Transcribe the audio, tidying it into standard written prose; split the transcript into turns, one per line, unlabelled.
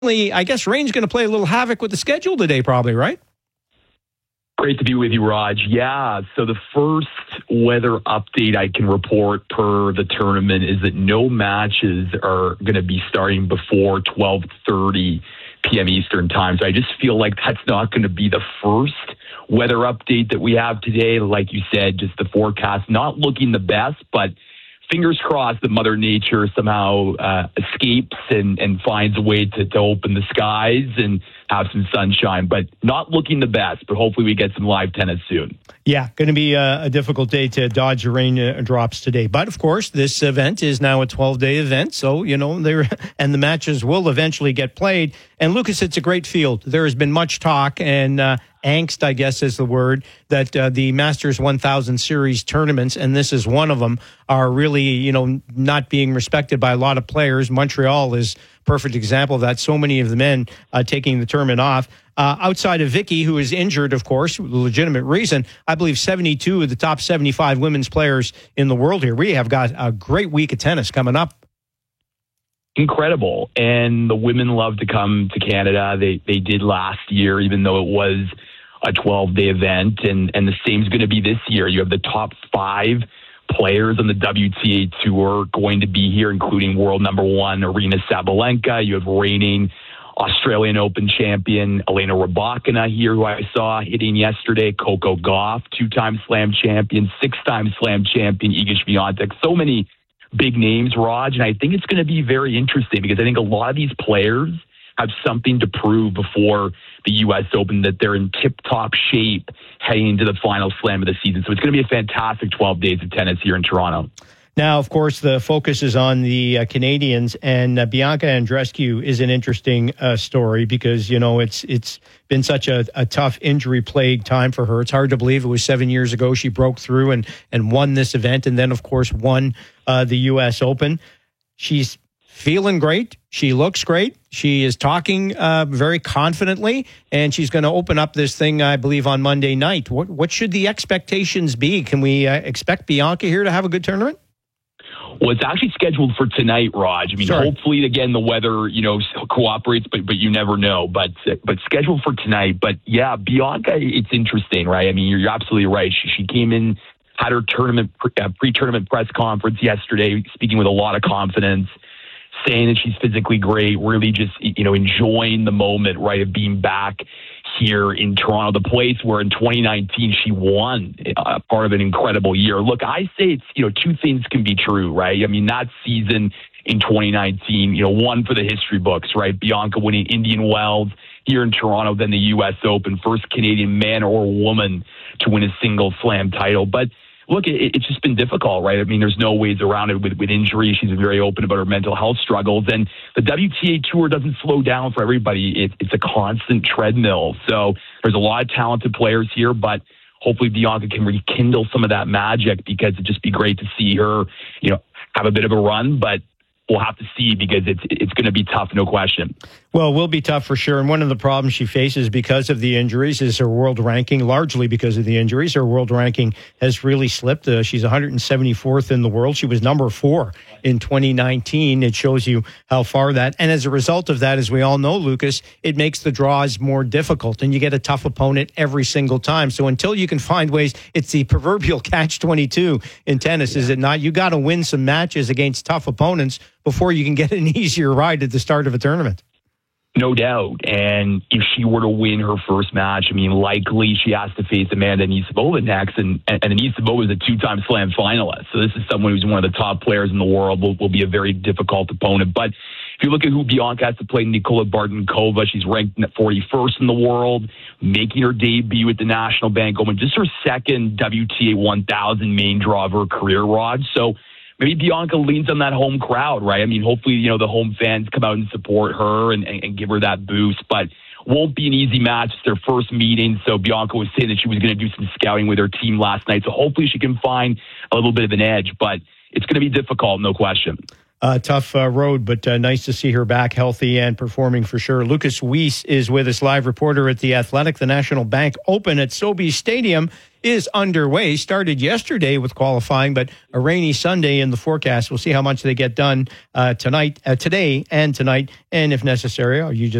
I guess rain's going to play a little havoc with the schedule today, probably, right?
Great to be with you, Raj. Yeah, so the first weather update I can report per the tournament is that no matches are going to be starting before 12:30 p.m. Eastern time. So I just feel like that's not going to be the first weather update that we have today. Like you said, just the forecast not looking the best, but fingers crossed that Mother Nature somehow escapes and finds a way to open the skies and have some sunshine, but not looking the best. But hopefully we get some live tennis soon.
Yeah, going to be a difficult day to dodge the rain drops today. But of course, this event is now a 12-day event, so and the matches will eventually get played. And Lucas, it's a great field. There has been much talk and angst, I guess is the word, that the Masters 1000 Series tournaments, and this is one of them, are really, not being respected by a lot of players. Montreal is a perfect example of that. So many of the men taking the tournament off. Outside of Vicky, who is injured, of course, with a legitimate reason, I believe 72 of the top 75 women's players in the world here. We have got a great week of tennis coming up.
Incredible. And the women love to come to Canada. They did last year, even though it was a 12-day event. And the same is going to be this year. You have the top 5 players on the WTA Tour going to be here, including world number 1, Aryna Sabalenka. You have reigning Australian Open champion Elena Rybakina here, who I saw hitting yesterday. Coco Gauff, 2-time Slam champion, 6-time Slam champion Iga Swiatek. So many big names, Raj, and I think it's going to be very interesting because I think a lot of these players have something to prove before the U.S. Open, that they're in tip-top shape heading into the final slam of the season. So it's going to be a fantastic 12 days of tennis here in Toronto.
Now, of course, the focus is on the Canadians, and Bianca Andreescu is an interesting story because, it's been such a tough injury-plagued time for her. It's hard to believe it was 7 years ago she broke through and won this event, and then, of course, won the U.S. Open. She's feeling great. She looks great. She is talking very confidently, and she's going to open up this thing, I believe, on Monday night. What should the expectations be? Can we expect Bianca here to have a good tournament?
Well, it's actually scheduled for tonight, Raj. I mean, Hopefully, again, the weather, cooperates, but you never know. But scheduled for tonight. But yeah, Bianca, it's interesting, right? I mean, you're absolutely right. She came in, had her tournament pre-tournament press conference yesterday, speaking with a lot of confidence, saying that she's physically great, really just, enjoying the moment, right, of being back here in Toronto, the place where in 2019 she won part of an incredible year. Look, I say it's, 2 things can be true, right? I mean, that season in 2019, one for the history books, right? Bianca winning Indian Wells here in Toronto, then the U.S. Open, first Canadian man or woman to win a single slam title. But look, it's just been difficult, right? I mean, there's no ways around it with injury. She's been very open about her mental health struggles. And the WTA Tour doesn't slow down for everybody. It's a constant treadmill. So there's a lot of talented players here, but hopefully Bianca can rekindle some of that magic because it'd just be great to see her, have a bit of a run. But we'll have to see because it's going to be tough, no question.
Well, it will be tough for sure. And one of the problems she faces because of the injuries is her world ranking, largely because of the injuries. Her world ranking has really slipped. She's 174th in the world. She was number 4 in 2019. It shows you how far that. And as a result of that, as we all know, Lucas, it makes the draws more difficult and you get a tough opponent every single time. So until you can find ways, it's the proverbial catch-22 in tennis, is it not? You got to win some matches against tough opponents before you can get an easier ride at the start of a tournament.
No doubt. And if she were to win her first match, I mean, likely she has to face Amanda Anissimova next. And Anissimova is a 2-time Slam finalist. So this is someone who's one of the top players in the world, will be a very difficult opponent. But if you look at who Bianca has to play, Nikola Bardenkova, she's ranked at 41st in the world, making her debut at the National Bank Open, just her second WTA 1000 main draw of her career, Rod. So maybe Bianca leans on that home crowd, right? I mean, hopefully, the home fans come out and support her and give her that boost, but won't be an easy match. It's their first meeting, so Bianca was saying that she was going to do some scouting with her team last night, so hopefully she can find a little bit of an edge, but it's going to be difficult, no question.
Tough road, but nice to see her back healthy and performing for sure. Lucas Weiss is with us, live reporter at The Athletic. The National Bank Open at Sobeys Stadium is underway. Started yesterday with qualifying, but a rainy Sunday in the forecast. We'll see how much they get done today and tonight, and if necessary, you just